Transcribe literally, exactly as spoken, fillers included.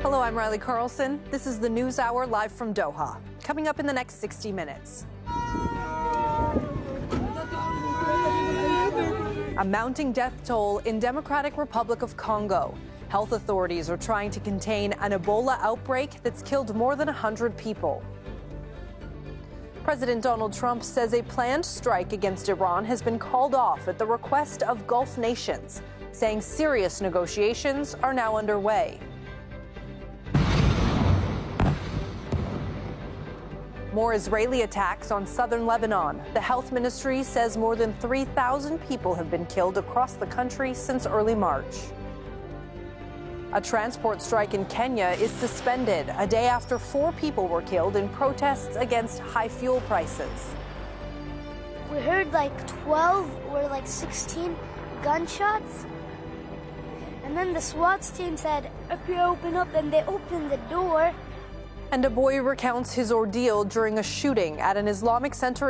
Hello, I'm Riley Carlson. This is the News Hour live from Doha. Coming up in the next sixty minutes. A mounting death toll in Democratic Republic of Congo. Health authorities are trying to contain an Ebola outbreak that's killed more than one hundred people. President Donald Trump says a planned strike against Iran has been called off at the request of Gulf nations, saying serious negotiations are now underway. More Israeli attacks on southern Lebanon. The health ministry says more than three thousand people have been killed across the country since early March. A transport strike in Kenya is suspended a day after four people were killed in protests against high fuel prices. We heard like twelve or like sixteen gunshots. And then the SWAT team said, if you open up, and they opened the door. And a boy recounts his ordeal during a shooting at an Islamic center